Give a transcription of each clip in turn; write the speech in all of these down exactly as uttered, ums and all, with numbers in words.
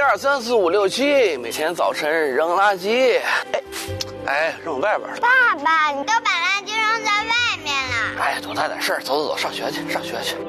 二三四五六七，每天早晨扔垃圾。哎，哎，扔外边了。 爸爸，你都把垃圾扔在外面了。 哎，多大点事儿，走走走，上学去，上学去。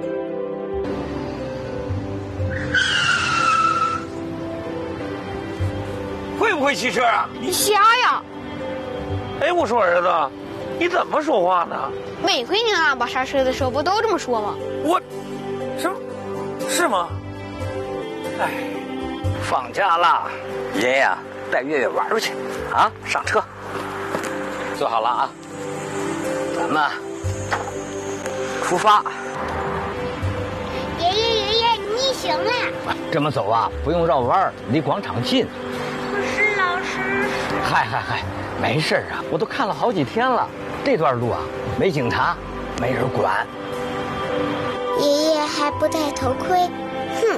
会不会骑车啊？ 你瞎呀！ 哎，我说儿子，你怎么说话呢？ 每回你拉把刹车的时候，不都这么说吗？ 我，什么？是吗？哎，放假啦，爷呀，带月月玩去啊！上车，坐好了啊，咱们出发。 爷爷爷爷，你逆行了。 这么走啊，不用绕弯，离广场近。 可是老师…… 嗨嗨嗨，没事啊，我都看了好几天了。这段路啊，没警察，没人管。 爷爷还不戴头盔，哼！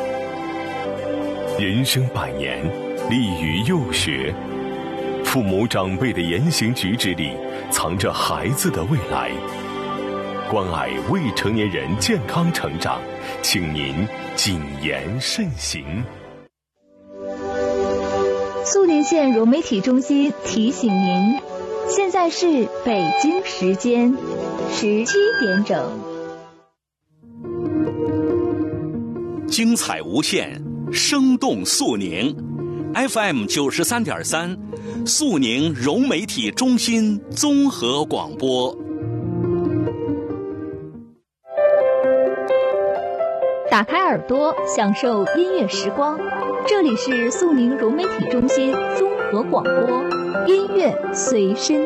人生百年，立于幼学。父母长辈的言行举止里，藏着孩子的未来。关爱未成年人健康成长，请您谨言慎行。 肃宁县融媒体中心提醒您，现在是北京时间十七点整。 精彩无限，生动肃宁 ，F M 九十三点三，肃宁融媒体中心综合广播。 打开耳朵，享受音乐时光。这里是肃宁融媒体中心综合广播，音乐随身